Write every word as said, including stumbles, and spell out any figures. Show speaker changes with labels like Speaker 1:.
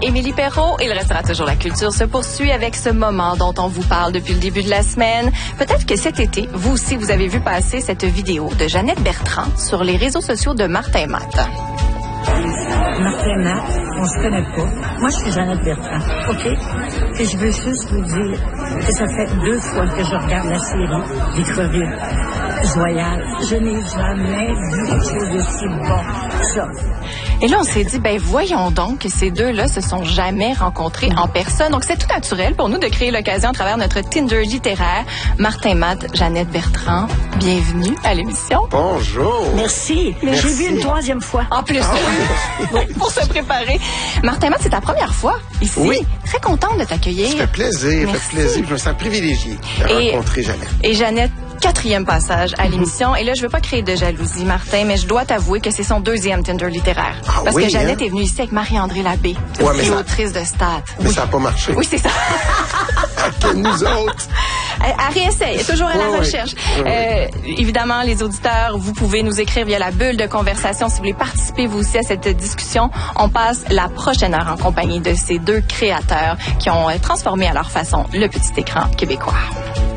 Speaker 1: Émilie Perrault. Il restera toujours la culture se poursuit avec ce moment dont on vous parle depuis le début de la semaine. Peut-être que cet été, vous aussi, vous avez vu passer cette vidéo de Jeannette Bertrand sur les réseaux sociaux de Martin Matt.
Speaker 2: Martin Matt, on se connaît pas. Moi, je suis Jeannette Bertrand, OK? Et je veux juste vous dire que ça fait deux fois que je regarde la série Vicroville Joyal. Je n'ai jamais vu quelque chose d'aussi bon que ça.
Speaker 1: Et là, on s'est dit, ben voyons donc que ces deux-là se sont jamais rencontrés en personne. Donc, c'est tout naturel pour nous de créer l'occasion à travers notre Tinder littéraire. Martin Matt, Jeannette Bertrand, bienvenue à l'émission.
Speaker 3: Bonjour.
Speaker 2: Merci. Mais
Speaker 3: Merci.
Speaker 2: j'ai vu une troisième fois.
Speaker 1: En plus,
Speaker 3: Ah
Speaker 1: oui, pour se préparer. Martin Matt, c'est ta première fois ici.
Speaker 3: Oui.
Speaker 1: Très contente de t'accueillir.
Speaker 3: Ça fait plaisir, ça
Speaker 1: Merci.
Speaker 3: fait plaisir. Je me sens privilégié de
Speaker 1: Et-
Speaker 3: rencontrer Jeannette.
Speaker 1: Et Jeannette, quatrième passage à l'émission. Et là, je veux pas créer de jalousie, Martin, mais je dois t'avouer que c'est son deuxième Tinder littéraire.
Speaker 3: Ah
Speaker 1: Parce
Speaker 3: oui,
Speaker 1: que Jeannette
Speaker 3: hein?
Speaker 1: est venue ici avec Marie-André Labbé,
Speaker 3: Ouais, mais
Speaker 1: qui est
Speaker 3: ça-
Speaker 1: autrice de Stat.
Speaker 3: Mais ça n'a pas marché.
Speaker 1: Oui, c'est ça.
Speaker 3: Que nous autres.
Speaker 1: Elle, elle réessaye, toujours à la
Speaker 3: Oui, oui.
Speaker 1: recherche.
Speaker 3: Oui, oui.
Speaker 1: Euh, évidemment, les auditeurs, vous pouvez nous écrire via la bulle de conversation si vous voulez participer vous aussi à cette discussion. On passe la prochaine heure en compagnie de ces deux créateurs qui ont euh, transformé à leur façon le petit écran québécois.